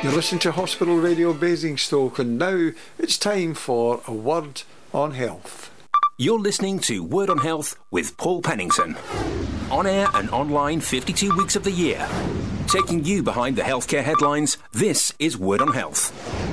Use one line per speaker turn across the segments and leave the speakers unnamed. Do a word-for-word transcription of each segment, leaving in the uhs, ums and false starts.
You're listening to Hospital Radio Basingstoke, and now it's time for a Word on Health.
You're listening to Word on Health with Paul Pennington. On air and online fifty-two weeks of the year. Taking you behind the healthcare headlines, this is Word on Health.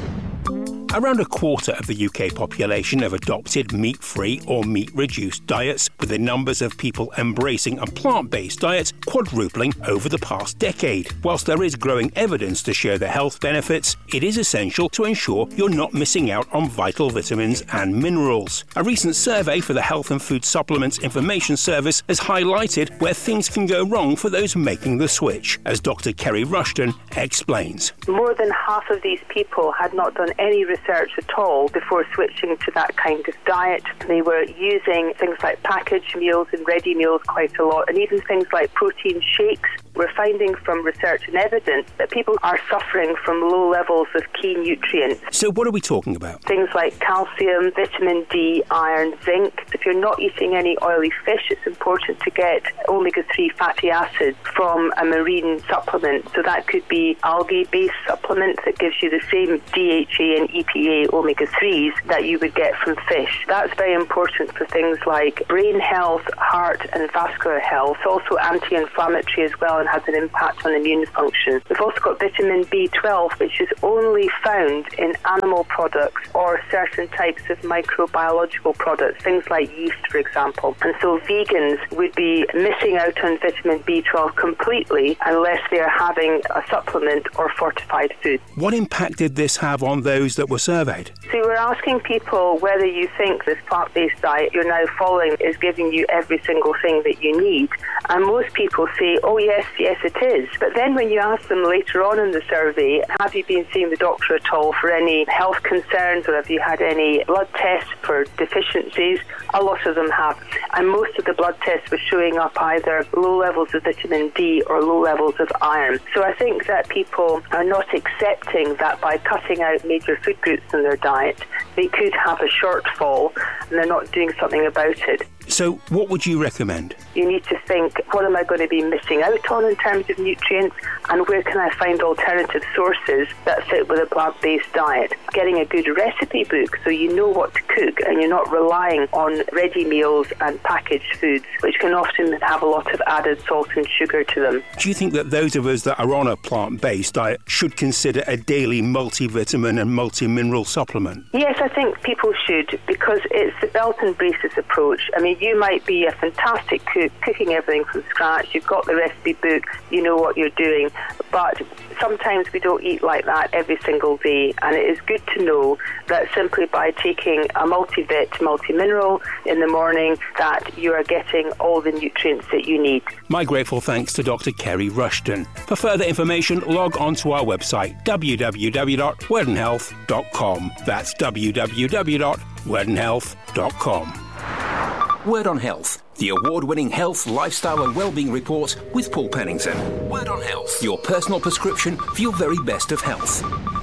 Around a quarter of the U K population have adopted meat-free or meat-reduced diets, with the numbers of people embracing a plant-based diet quadrupling over the past decade. Whilst there is growing evidence to show the health benefits, it is essential to ensure you're not missing out on vital vitamins and minerals. A recent survey for the Health and Food Supplements Information Service has highlighted where things can go wrong for those making the switch, as Doctor Kerry Rushton explains.
More than half of these people had not done any research research at all before switching to that kind of diet. They were using things like packaged meals and ready meals quite a lot, and even things like protein shakes. We're finding from research and evidence that people are suffering from low levels of key nutrients.
So what are we talking about?
Things like calcium, vitamin D, iron, zinc. If you're not eating any oily fish, it's important to get omega three fatty acids from a marine supplement. So that could be algae-based supplements that gives you the same D H A and E P A omega threes that you would get from fish. That's very important for things like brain health, heart and vascular health. It's also anti-inflammatory as well, and has an impact on immune function. We've also got vitamin B twelve, which is only found in animal products or certain types of microbiological products, things like yeast, for example. And so vegans would be missing out on vitamin B twelve completely unless they're having a supplement or fortified food.
What impact did this have on those that were surveyed?
So we're asking people whether you think this plant-based diet you're now following is giving you every single thing that you need. And most people say, oh yes, yes it is. But then when you ask them later on in the survey, have you been seeing the doctor at all for any health concerns, or have you had any blood tests for deficiencies? A lot of them have. And most of the blood tests were showing up either low levels of vitamin D or low levels of iron. So I think that people are not accepting that by cutting out major food groups in their diet, they could have a shortfall, and they're not doing something about it.
So what would you recommend?
You need to think, what am I going to be missing out on in terms of nutrients, and where can I find alternative sources that fit with a plant-based diet? Getting a good recipe book so you know what to cook and you're not relying on ready meals and packaged foods, which can often have a lot of added salt and sugar to them.
Do you think that those of us that are on a plant-based diet should consider a daily multivitamin and multi-mineral supplement?
Yes, I think people should, because it's the belt and braces approach. I mean, you might be a fantastic cook, cooking everything from scratch, you've got the recipe book, you know what you're doing, but sometimes we don't eat like that every single day, and it is good to know that simply by taking a multivit, multi-mineral in the morning, that you are getting all the nutrients that you need.
My grateful thanks to Doctor Kerry Rushton. For further information, log on to our website, w w w dot word and health dot com. That's w w w dot word and health dot com. Word on Health, the award-winning health, lifestyle and wellbeing report with Paul Pennington. Word on Health, your personal prescription for your very best of health.